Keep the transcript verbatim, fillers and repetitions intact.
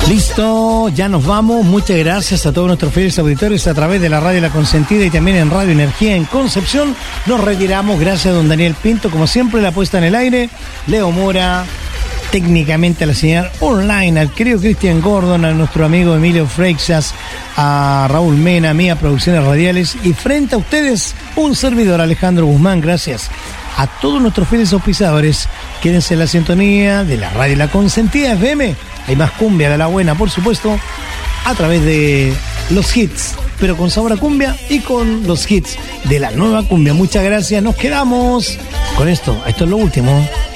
Listo, ya nos vamos. Muchas gracias a todos nuestros fieles auditores a través de la radio La Consentida y también en Radio Energía en Concepción. Nos retiramos. Gracias a don Daniel Pinto, como siempre, la puesta en el aire. Leo Mora, técnicamente a la señal online, al querido Cristian Gordon, a nuestro amigo Emilio Freixas, a Raúl Mena, a mí, a Producciones Radiales, y frente a ustedes, un servidor, Alejandro Guzmán. Gracias a todos nuestros fieles auspiciadores. Quédense en la sintonía de la radio La Consentida F M. Hay más cumbia de la buena, por supuesto, a través de los hits, pero con sabor a cumbia y con los hits de la nueva cumbia. Muchas gracias, nos quedamos con esto. Esto es lo último.